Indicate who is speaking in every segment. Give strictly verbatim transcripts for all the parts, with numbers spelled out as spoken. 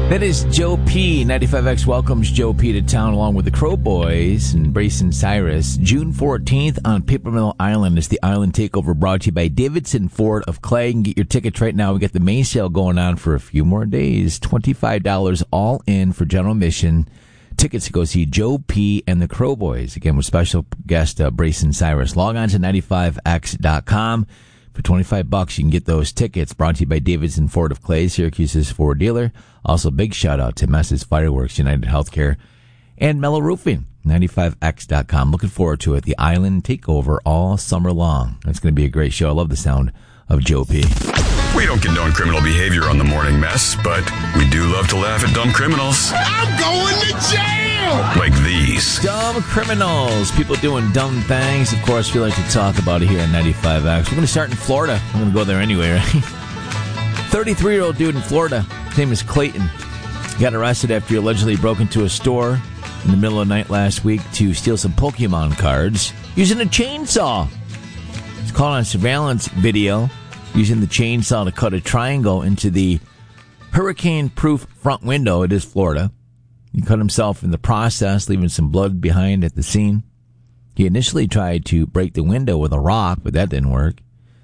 Speaker 1: That is Joe P. ninety-five X welcomes Joe P. to town along with the Crow Boys and Brayson Cyrus. June fourteenth on Paper Mill Island is the Island Takeover, brought to you by Davidson Ford of Clay. You can get your tickets right now. We got the May sale going on for a few more days. twenty-five dollars all in for general admission. Tickets to go see Joe P. and the Crow Boys. Again, with special guest uh, Brayson Cyrus. Log on to ninety-five x dot com. For twenty-five bucks, you can get those tickets. Brought to you by Davidson Ford of Clay, Syracuse's Ford dealer. Also, big shout out to Mess's Fireworks, United Healthcare, and Mellow Roofing. ninety-five x dot com. Looking forward to it. The Island Takeover all summer long. It's going to be a great show. I love the sound of Joe P.
Speaker 2: We don't condone criminal behavior on the Morning Mess, but we do love to laugh at dumb criminals.
Speaker 3: I'm going to jail!
Speaker 2: Like these.
Speaker 1: Dumb criminals. People doing dumb things. Of course, we like to talk about it here on ninety-five X. We're going to start in Florida. I'm going to go there anyway, right? thirty-three-year-old dude in Florida. His name is Clayton. He got arrested after he allegedly broke into a store in the middle of the night last week to steal some Pokemon cards using a chainsaw. It's caught on surveillance video using the chainsaw to cut a triangle into the hurricane-proof front window. It is Florida. He cut himself in the process, leaving some blood behind at the scene. He initially tried to break the window with a rock, but that didn't work.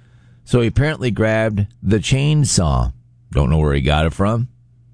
Speaker 1: So he apparently grabbed the chainsaw. Don't know where he got it from.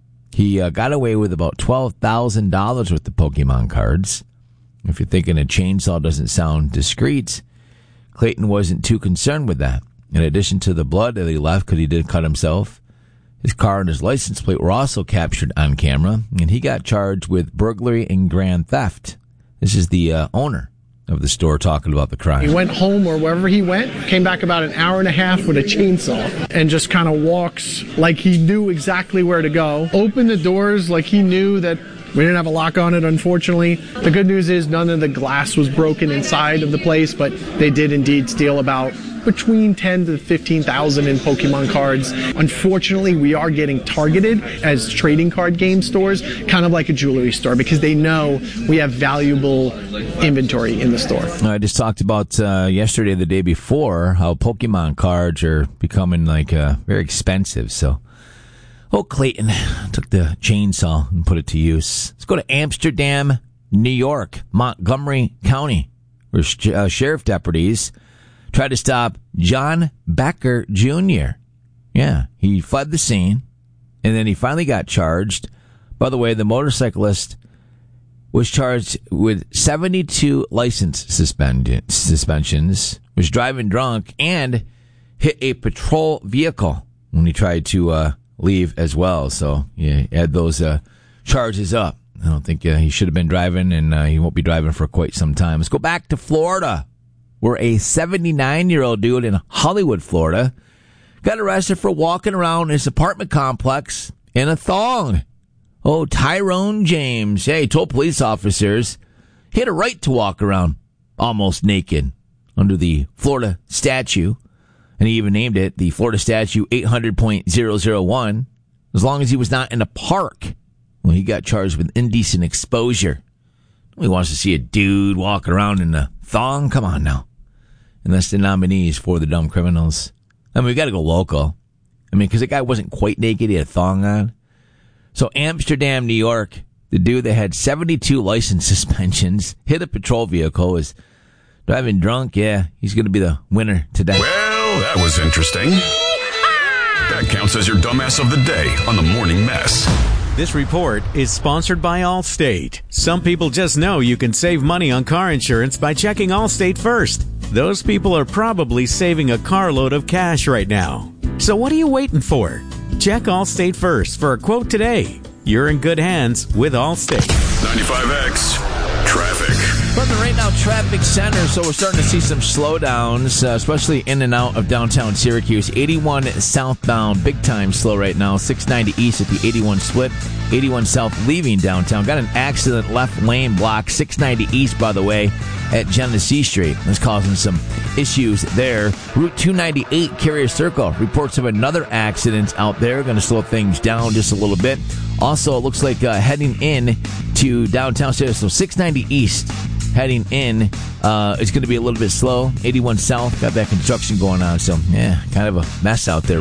Speaker 1: He uh, got away with about twelve thousand dollars worth of Pokemon cards. If you're thinking a chainsaw doesn't sound discreet, Clayton wasn't too concerned with that. In addition to the blood that he left because he did cut himself, his car and his license plate were also captured on camera, and he got charged with burglary and grand theft. This is the uh, owner of the store talking about the crime.
Speaker 4: He went home or wherever he went, came back about an hour and a half with a chainsaw, and just kind of walks like he knew exactly where to go. Opened the doors like he knew that we didn't have a lock on it, unfortunately. The good news is none of the glass was broken inside of the place, but they did indeed steal about between ten to fifteen thousand in Pokemon cards. Unfortunately, we are getting targeted as trading card game stores, kind of like a jewelry store, because they know we have valuable inventory in the store.
Speaker 1: I just talked about uh, yesterday, the day before, how Pokemon cards are becoming like uh, very expensive. So, oh, Clayton took the chainsaw and put it to use. Let's go to Amsterdam, New York, Montgomery County, where uh, sheriff deputies tried to stop John Becker Junior Yeah, he fled the scene, and then he finally got charged. By the way, the motorcyclist was charged with seventy-two license suspend- suspensions, was driving drunk, and hit a patrol vehicle when he tried to uh, leave as well. So yeah, he had those uh, charges up. I don't think uh, he should have been driving, and uh, he won't be driving for quite some time. Let's go back to Florida, where a seventy-nine-year-old dude in Hollywood, Florida, got arrested for walking around his apartment complex in a thong. Oh, Tyrone James. Yeah, he told police officers he had a right to walk around almost naked under the Florida statute. And he even named it the Florida Statute eight hundred point zero zero one, as long as he was not in a park. Well, he got charged with indecent exposure. Nobody wants to see a dude walking around in a thong. Come on now. And that's the nominees for the dumb criminals. I mean, we got to go local. I mean, because the guy wasn't quite naked. He had a thong on. So Amsterdam, New York, the dude that had seventy-two license suspensions, hit a patrol vehicle, is driving drunk. Yeah, he's going to be the winner today.
Speaker 2: Well, that was interesting. That counts as your dumbass of the day on the Morning Mess.
Speaker 5: This report is sponsored by Allstate. Some people just know you can save money on car insurance by checking Allstate first. Those people are probably saving a carload of cash right now. So what are you waiting for? Check Allstate first for a quote today. You're in good hands with Allstate.
Speaker 2: ninety-five X Traffic.
Speaker 1: From the right now traffic center, so we're starting to see some slowdowns, uh, especially in and out of downtown Syracuse. eighty-one southbound, big time slow right now. six ninety east at the eighty-one split. eighty-one south leaving downtown. Got an accident, left lane block. six ninety east, by the way, at Genesee Street. That's causing some issues there. Route two ninety-eight, Carrier Circle. Reports of another accident out there. Going to slow things down just a little bit. Also, it looks like uh, heading in to downtown Syracuse. So six ninety east. Heading in, uh, it's going to be a little bit slow. eighty-one south, got that construction going on. So, yeah, kind of a mess out there.